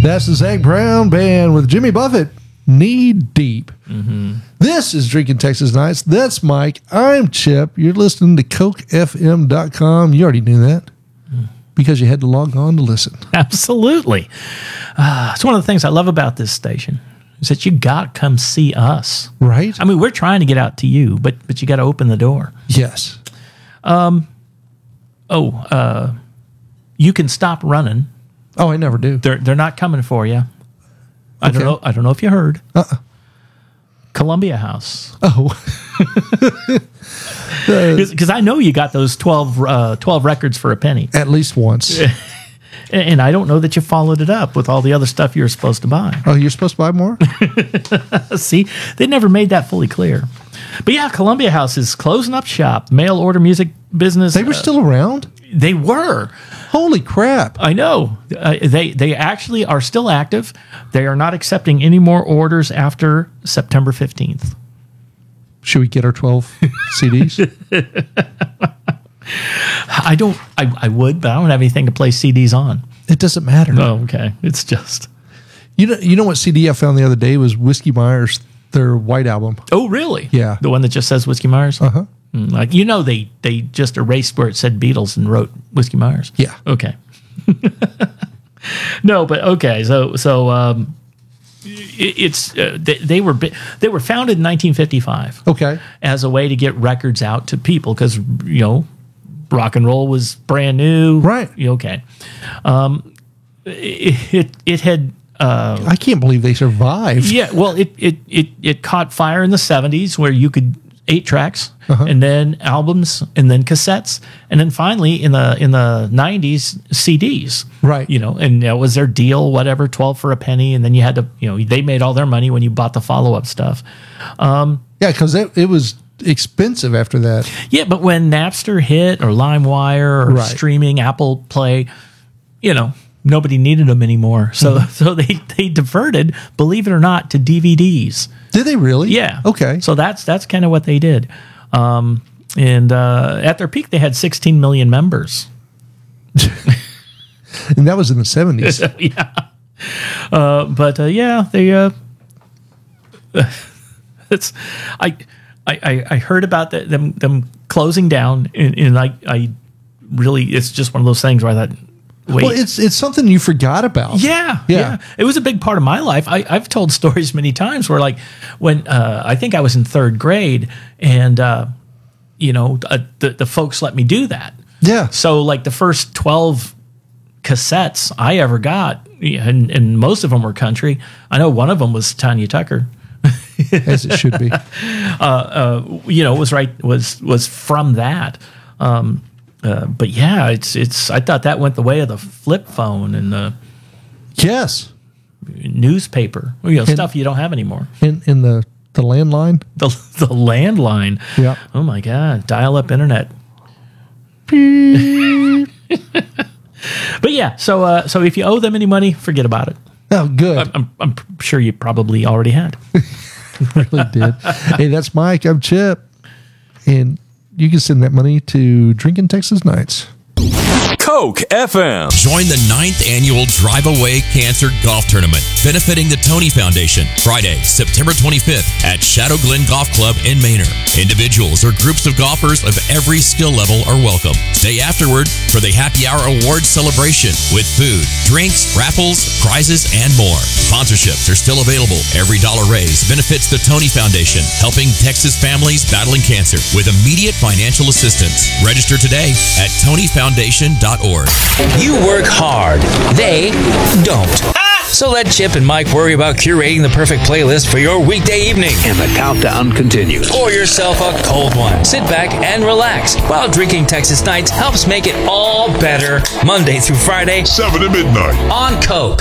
That's the Zach Brown Band with Jimmy Buffett, Knee Deep. Mm-hmm. This is Drinking Texas Nights. That's Mike. I'm Chip. You're listening to CokeFM.com. You already knew that because you had to log on to listen. Absolutely. It's one of the things I love about this station is that you got to come see us. Right? I mean, we're trying to get out to you, but you got to open the door. Yes. You can stop running. Oh, I never do. They're not coming for you. I don't know if you heard. Columbia House. Oh. Because I know you got those 12 records for a penny. At least once. And I don't know that you followed it up with all the other stuff you were supposed to buy. Oh, you're supposed to buy more? See, they never made that fully clear. But yeah, Columbia House is closing up shop. Mail order music business. They were still around? They were. Holy crap. I know. They actually are still active. They are not accepting any more orders after September 15th. Should we get our 12 CDs? I would, but I don't have anything to play CDs on. It doesn't matter. Oh, okay. It's just... You know what CD I found the other day was Whiskey Myers, their White Album. Oh, really? Yeah. The one that just says Whiskey Myers? Uh-huh. Like, they just erased where it said Beatles and wrote Whiskey Myers. Yeah. Okay. No, but okay. So it's they were founded in 1955. Okay. As a way to get records out to people because rock and roll was brand new. Right. Okay. It had. I can't believe they survived. Yeah. Well, it caught fire in the 70s where you could 8 tracks and then albums and then cassettes and then finally in the 90s CDs. Right. And that was their deal, whatever, 12 for a penny, and then you had to they made all their money when you bought the follow-up stuff. Yeah, because it was expensive after that. Yeah, but when Napster hit or LimeWire or streaming, Apple Play, nobody needed them anymore. So they diverted, believe it or not, to DVDs. Did they really? Yeah. Okay. So that's kind of what they did. And at their peak, they had 16 million members. And that was in the 70s. Yeah. It's I heard about them closing down, and I really, it's just one of those things where I thought, wait. Well, it's something you forgot about. Yeah. It was a big part of my life. I've told stories many times where, like, when I think I was in 3rd grade, and the folks let me do that. Yeah. So, like, the first 12 cassettes I ever got, and most of them were country. I know one of them was Tanya Tucker. As it should be. Was from that. But yeah, it's. I thought that went the way of the flip phone and the newspaper. Stuff you don't have anymore. In the landline. The landline. Yeah. Oh my God! Dial-up internet. But yeah, so if you owe them any money, forget about it. Oh, good. I'm sure you probably already had. Really did. Hey, that's Mike. I'm Chip, and you can send that money to Drinking Texas Nights. Coke FM. Join the 9th annual Drive Away Cancer Golf Tournament, benefiting the Tony Foundation, Friday, September 25th at Shadow Glen Golf Club in Manor. Individuals or groups of golfers of every skill level are welcome. Stay afterward for the Happy Hour Awards celebration with food, drinks, raffles, prizes, and more. Sponsorships are still available. Every dollar raised benefits the Tony Foundation, helping Texas families battling cancer with immediate financial assistance. Register today at TonyFoundation.org. You work hard. They don't. So let Chip and Mike worry about curating the perfect playlist for your weekday evening. And the countdown continues. Pour yourself a cold one. Sit back and relax while Drinking Texas Nights helps make it all better Monday through Friday, 7 to midnight on Coke.